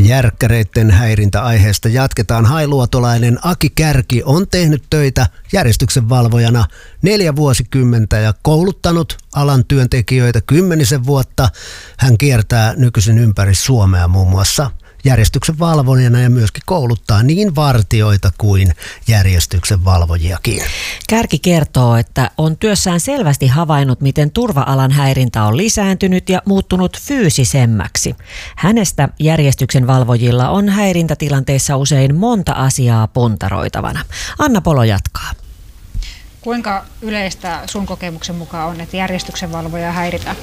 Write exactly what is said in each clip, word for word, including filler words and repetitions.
Järkkäreitten häirintäaiheesta jatketaan. Hailuotolainen Aki Kärki on tehnyt töitä järjestyksenvalvojana neljä vuosikymmentä ja kouluttanut alan työntekijöitä kymmenisen vuotta. Hän kiertää nykyisin ympäri Suomea muun muassa järjestyksenvalvojana ja myöskin kouluttaa niin vartijoita kuin järjestyksenvalvojiakin. Kärki kertoo, että on työssään selvästi havainnut, miten turva-alan häirintä on lisääntynyt ja muuttunut fyysisemmäksi. Hänestä järjestyksenvalvojilla on häirintätilanteissa usein monta asiaa puntaroitavana. Anna Polo jatkaa. Kuinka yleistä sun kokemuksen mukaan on, että järjestyksenvalvojaa häiritään?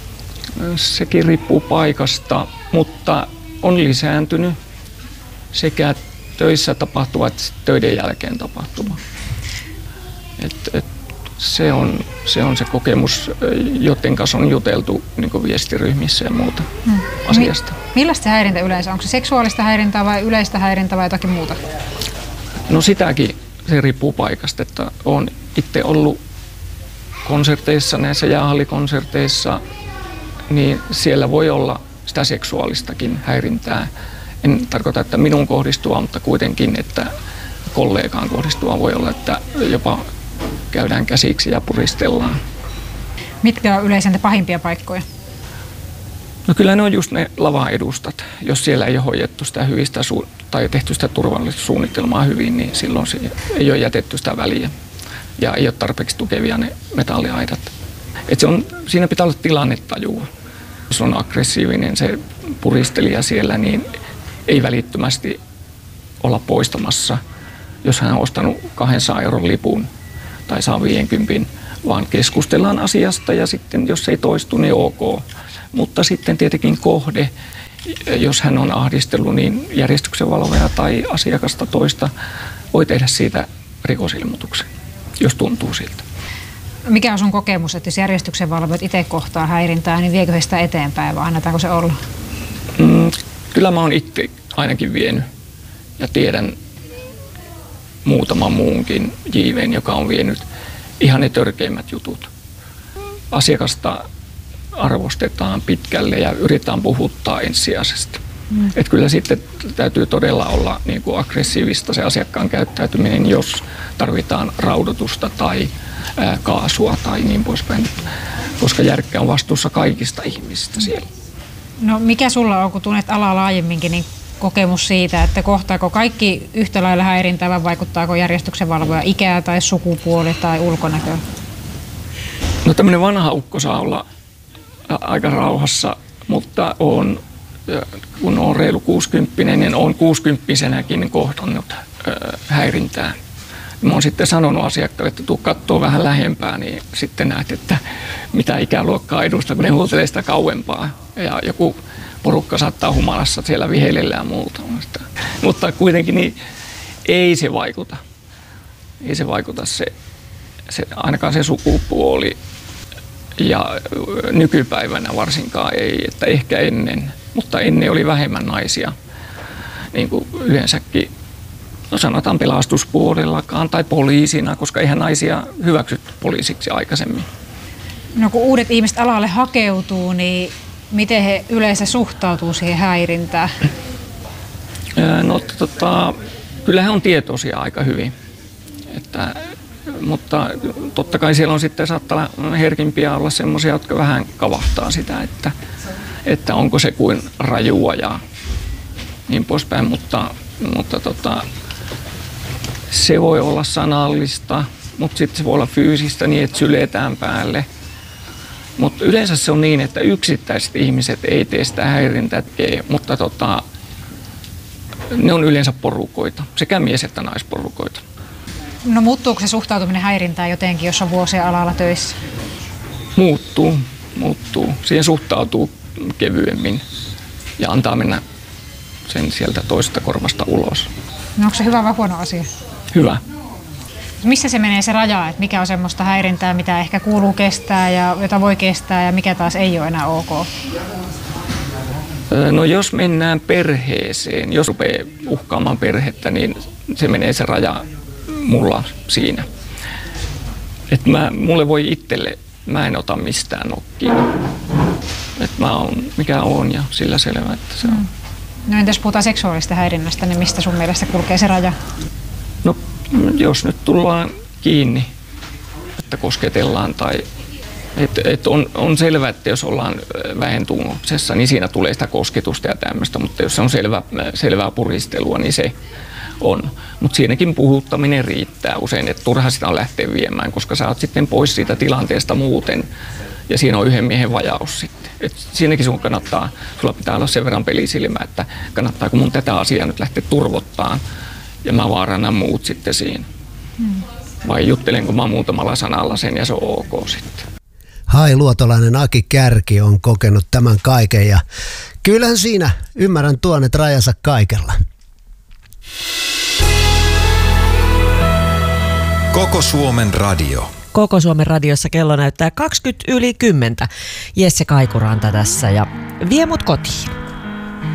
Sekin riippuu paikasta, mutta on lisääntynyt sekä töissä tapahtuva että töiden jälkeen tapahtuva. Et, et se, on, se on se kokemus, joten kanssa on juteltu niin viestiryhmissä ja muuta hmm. asiasta. Millaista se häirintä yleensä? Onko se seksuaalista häirintää vai yleistä häirintää vai jotakin muuta? No sitäkin se riippuu paikasta. Että olen itse ollut konserteissa, näissä jäähallikonserteissa, niin siellä voi olla sitä seksuaalistakin häirintää. En tarkoita, että minun kohdistua, mutta kuitenkin, että kollegaan kohdistua voi olla, että jopa käydään käsiksi ja puristellaan. Mitkä on yleensä pahimpia paikkoja? No kyllä ne on just ne lavaedustat. Jos siellä ei ole hoidettu sitä hyvistä su- tai tehty sitä turvallisuussuunnitelmaa hyvin, niin silloin se ei ole jätetty sitä väliä. Ja ei ole tarpeeksi tukevia ne metalliaidat. Et se on, siinä pitää olla tilannetajua. Jos on aggressiivinen se puristelija siellä, niin ei välittömästi olla poistamassa, jos hän on ostanut kahdensadan euron lipun tai saa viisikymmentä, vaan keskustellaan asiasta ja sitten jos ei toistu, niin ok. Mutta sitten tietenkin kohde, jos hän on ahdistellut, niin järjestyksenvalvoja tai asiakasta toista voi tehdä siitä rikosilmoituksen, jos tuntuu siltä. Mikä on sun kokemus, että jos järjestyksenvalvojat itse kohtaa häirintää, niin viekö he sitä eteenpäin vai annetaanko se olla? Mm, kyllä mä oon itse ainakin vienyt ja tiedän muutaman muunkin jiiveen, joka on vienyt ihan ne törkeimmät jutut. Asiakasta arvostetaan pitkälle ja yritetään puhuttaa ensisijaisesti. Mm. Et kyllä sitten täytyy todella olla niin kuin aggressiivista se asiakkaan käyttäytyminen, jos tarvitaan raudoitusta tai ää, kaasua tai niin poispäin, koska järkkä on vastuussa kaikista ihmisistä siellä. No mikä sulla on, kun tunnet alaa laajemminkin, niin kokemus siitä, että kohtaako kaikki yhtä lailla häirintää vai vaikuttaako järjestyksenvalvoja ikää tai sukupuoli tai ulkonäkö? No tämmöinen vanha ukko saa olla aika rauhassa, mutta on, kun on reilu kuusikymppinen, niin on kuusikymppisenäkin kohdannut häirintää. Mä oon sitten sanonut asiakkaalle, että tuu kattoo vähän lähempää, niin sitten näet, että mitä ikäluokkaa edustaa, kun ne huutelee sitä kauempaa. Ja joku porukka saattaa humalassa siellä viheilellä ja muuta. Mutta kuitenkin niin ei se vaikuta. Ei se vaikuta se, se ainakaan se sukupuoli. Ja nykypäivänä varsinkaan ei, että ehkä ennen, mutta ennen oli vähemmän naisia, niin kuin yleensäkin, no sanotaan pelastuspuolellakaan tai poliisina, koska eihän naisia hyväksytty poliisiksi aikaisemmin. No kun uudet ihmiset alalle hakeutuu, niin miten he yleensä suhtautuu siihen häirintään? No tota, kyllä he on tietoisia aika hyvin, että mutta totta kai siellä on sitten saattaa herkimpiä olla semmoisia, jotka vähän kavahtaa sitä, että, että onko se kuin rajua ja niin poispäin, mutta, mutta tota, se voi olla sanallista, mutta sitten se voi olla fyysistä niin, että syletään päälle. Mutta yleensä se on niin, että yksittäiset ihmiset ei tee sitä häirintää, mutta tota, ne on yleensä porukoita, sekä mies- että naisporukoita. No muuttuuko se suhtautuminen häirintään jotenkin, jos on vuosia alalla töissä? Muuttuu, muuttuu. Siihen suhtautuu kevyemmin ja antaa mennä sen sieltä toisesta korvasta ulos. No onko se hyvä vai huono asia? Hyvä. Missä se menee se raja, että mikä on semmoista häirintää, mitä ehkä kuuluu kestää ja jota voi kestää ja mikä taas ei ole enää ok? No jos mennään perheeseen, jos rupeaa uhkaamaan perhettä, niin se menee se raja mulla siinä. Että mä, mulle voi itselle, mä en ota mistään nokkia. Että mä oon mikä oon ja sillä selvä, että se on. No entäs puhutaan seksuaalista häirinnästä, niin mistä sun mielestä kulkee se raja? No jos nyt tullaan kiinni, että kosketellaan tai et, et on, on selvää, että jos ollaan vähentunnuksessa, niin siinä tulee sitä kosketusta ja tämmöistä, mutta jos se on selvä, selvää puristelua, niin se on. Mutta siinäkin puhuttaminen riittää usein, että turha sitä on lähteä viemään, koska sä oot sitten pois siitä tilanteesta muuten ja siinä on yhden miehen vajaus sitten. Et siinäkin sun kannattaa, sulla pitää olla sen verran pelisilmä, että kannattaako mun tätä asiaa nyt lähteä turvottaan ja mä vaarannan muut sitten siinä. Hmm. Vai juttelenko mä muutamalla sanalla sen ja se on ok sitten. Hailuotolainen Aki Kärki on kokenut tämän kaiken ja kyllähän siinä ymmärrän tuon, että rajansa kaikella. Koko Suomen radio. Koko Suomen radiossa kello näyttää kaksikymmentä yli kymmentä. Jesse Kaikuranta tässä ja vie mut kotiin.